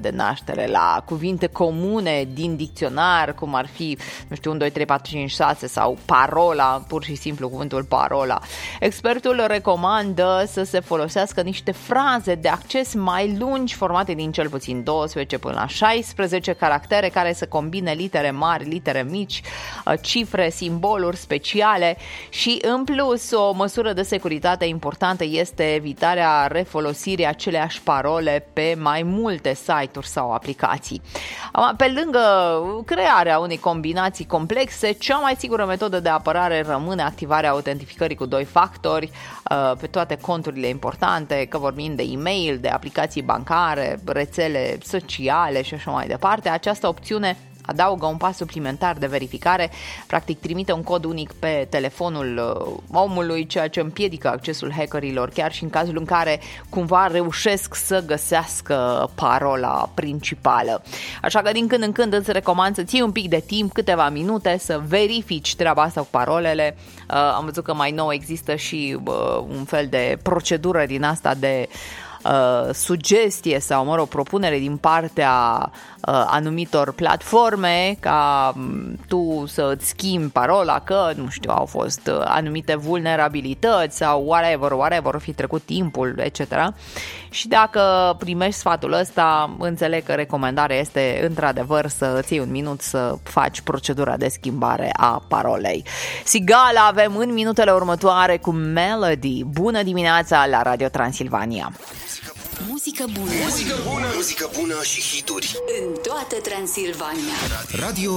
de naștere, la cuvinte comune din dicționar, cum ar fi, 1, 2, 3, 4, 5, 6 sau parola, pur și simplu cuvântul parola. Expertul recomandă să se folosească niște fraze de acces mai lungi, formate din cel puțin 12 până la 16 caractere, care să combine litere mari, litere mici, cifre, simboluri speciale și, în plus, o măsură de securitate importantă este evitarea refolosirii aceleași parole pe mai multe site-uri sau aplicații. Pe lângă crearea unei combinații complexe, cea mai sigură metodă de apărare rămâne activarea autentificării cu 2 factori pe toate conturile importante, că vorbim de e-mail, de aplicații bancare, rețele sociale și așa mai departe. Această opțiune adaugă un pas suplimentar de verificare, practic trimite un cod unic pe telefonul omului, ceea ce împiedică accesul hackerilor, chiar și în cazul în care cumva reușesc să găsească parola principală. Așa că din când în când îți recomand să ții un pic de timp, câteva minute, să verifici treaba asta cu parolele. Am văzut că mai nou există și un fel de procedură din asta de sugestie sau, propunere din partea anumitor platforme ca tu să îți schimbi parola, că, au fost anumite vulnerabilități sau whatever, fi trecut timpul, etc. Și dacă primești sfatul ăsta, înțeleg că recomandarea este într-adevăr să îți iei un minut să faci procedura de schimbare a parolei. Sigala avem în minutele următoare cu Melody. Bună dimineața la Radio Transilvania! Muzică bună. Muzică bună, muzică bună și hituri în toată Transilvania. Radio